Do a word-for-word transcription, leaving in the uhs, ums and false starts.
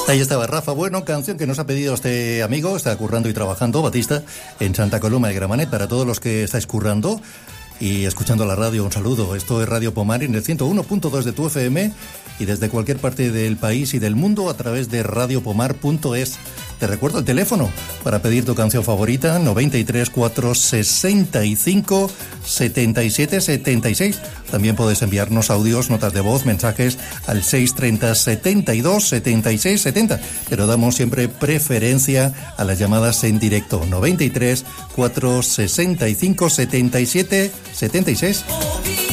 Ahí estaba Rafa Bueno, canción que nos ha pedido este amigo, está currando y trabajando, Batista, en Santa Coloma de Gramenet. Para todos los que estáis currando y escuchando la radio, un saludo. Esto es Radio Pomar en el ciento uno punto dos de tu F M y desde cualquier parte del país y del mundo a través de radio pomar punto es. Te recuerdo el teléfono para pedir tu canción favorita, noventa y tres, cuatrocientos sesenta y cinco, setenta y siete setenta y seis. También puedes enviarnos audios, notas de voz, mensajes al seiscientos treinta, setenta y dos, setenta y seis setenta. Pero damos siempre preferencia a las llamadas en directo, noventa y tres, cuatrocientos sesenta y cinco, setenta y siete setenta y seis.